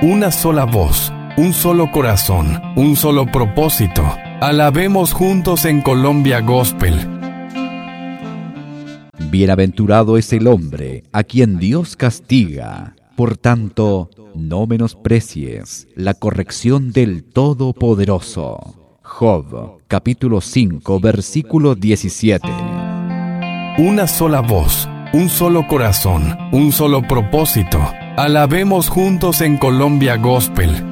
una sola voz, un solo corazón, un solo propósito. Alabemos juntos en Colombia Gospel. Bienaventurado es el hombre a quien Dios castiga. Por tanto, no menosprecies la corrección del Todopoderoso. Job, capítulo 5, versículo 17. Una sola voz, un solo corazón, un solo propósito. Alabemos juntos en Colombia Gospel.